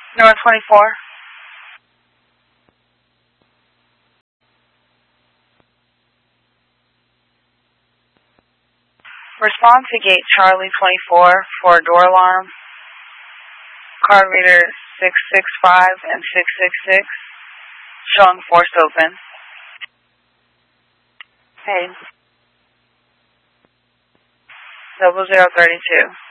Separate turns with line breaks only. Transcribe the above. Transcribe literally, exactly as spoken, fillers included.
Number twenty-four. Respond to gate Charlie twenty-four for a door alarm. Card reader six six five and six six six, showing forced open. Paid. Double zero thirty-two.